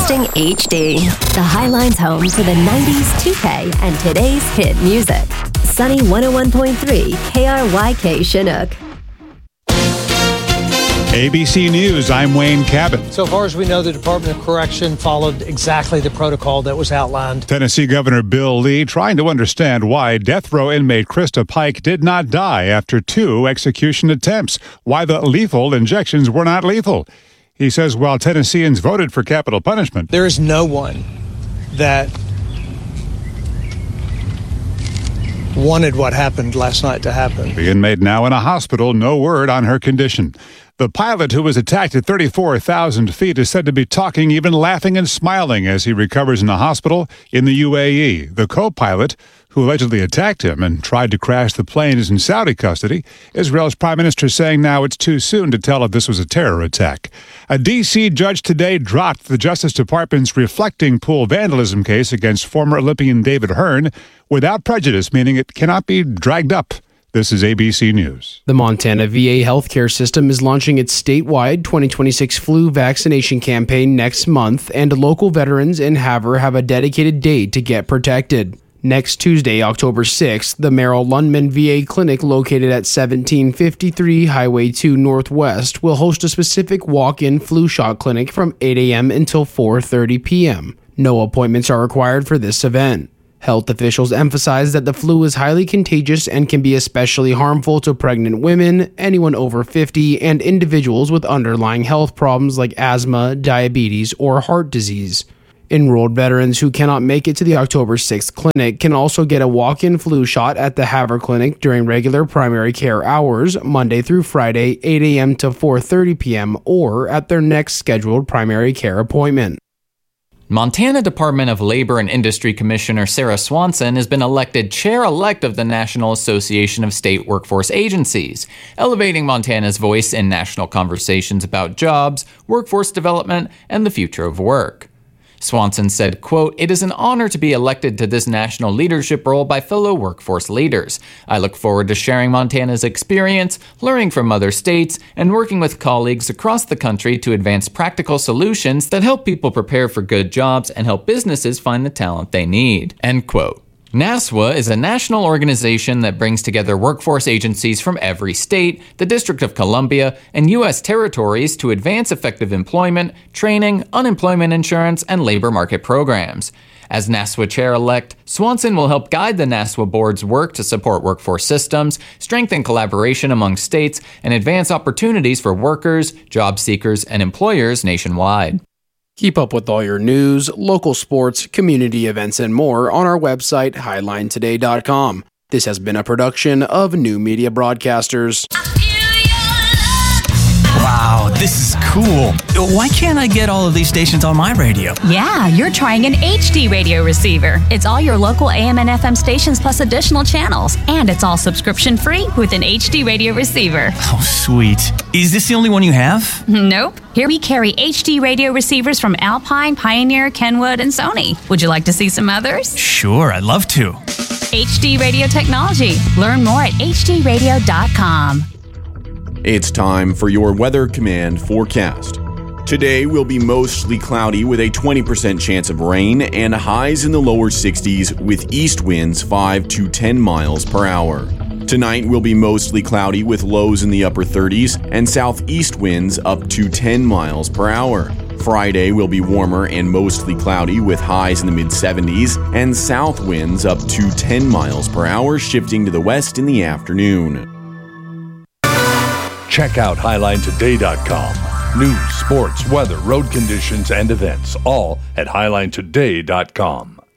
Broadcasting HD, the Highline's home for the 90s, 2K, and today's hit music. Sunny 101.3 KRYK Chinook. ABC News, I'm Wayne Cabot. So far as we know, the Department of Correction followed exactly the protocol that was outlined. Tennessee Governor Bill Lee trying to understand why death row inmate Krista Pike did not die after 2 execution attempts, why the lethal injections were not lethal. He says while Tennesseans voted for capital punishment, there is no one that wanted what happened last night to happen. The inmate now in a hospital, no word on her condition. The pilot who was attacked at 34,000 feet is said to be talking, even laughing and smiling as he recovers in a hospital in the UAE. The co-pilot, who allegedly attacked him and tried to crash the plane, is in Saudi custody. Israel's prime minister saying now it's too soon to tell if this was a terror attack. A D.C. judge today dropped the Justice Department's reflecting pool vandalism case against former Olympian David Hearn without prejudice, meaning it cannot be dragged up. This is ABC News. The Montana VA healthcare system is launching its statewide 2026 flu vaccination campaign next month, and local veterans in Havre have a dedicated date to get protected. Next Tuesday, October 6th, the Merrill Lundman VA clinic located at 1753 Highway 2 Northwest will host a specific walk-in flu shot clinic from 8 a.m. until 4:30 p.m. No appointments are required for this event. Health officials emphasize that the flu is highly contagious and can be especially harmful to pregnant women, anyone over 50, and individuals with underlying health problems like asthma, diabetes, or heart disease. Enrolled veterans who cannot make it to the October 6th clinic can also get a walk-in flu shot at the Havre Clinic during regular primary care hours, Monday through Friday, 8 a.m. to 4:30 p.m., or at their next scheduled primary care appointment. Montana Department of Labor and Industry Commissioner Sarah Swanson has been elected chair-elect of the National Association of State Workforce Agencies, elevating Montana's voice in national conversations about jobs, workforce development, and the future of work. Swanson said, quote, "It is an honor to be elected to this national leadership role by fellow workforce leaders. I look forward to sharing Montana's experience, learning from other states, and working with colleagues across the country to advance practical solutions that help people prepare for good jobs and help businesses find the talent they need." End quote. NASWA is a national organization that brings together workforce agencies from every state, the District of Columbia, and U.S. territories to advance effective employment, training, unemployment insurance, and labor market programs. As NASWA chair-elect, Swanson will help guide the NASWA board's work to support workforce systems, strengthen collaboration among states, and advance opportunities for workers, job seekers, and employers nationwide. Keep up with all your news, local sports, community events, and more on our website, HighlineToday.com. This has been a production of New Media Broadcasters. Wow, this is cool. Why can't I get all of these stations on my radio? Yeah, you're trying an HD radio receiver. It's all your local AM and FM stations plus additional channels. And it's all subscription free with an HD radio receiver. Oh, sweet. Is this the only one you have? Nope. Here we carry HD radio receivers from Alpine, Pioneer, Kenwood, and Sony. Would you like to see some others? Sure, I'd love to. HD radio technology. Learn more at hdradio.com. It's time for your Weather Command forecast. Today will be mostly cloudy with a 20% chance of rain and highs in the lower 60s with east winds 5 to 10 miles per hour. Tonight will be mostly cloudy with lows in the upper 30s and southeast winds up to 10 miles per hour. Friday will be warmer and mostly cloudy with highs in the mid-70s and south winds up to 10 miles per hour, shifting to the west in the afternoon. Check out HighlineToday.com. News, sports, weather, road conditions, and events, all at HighlineToday.com.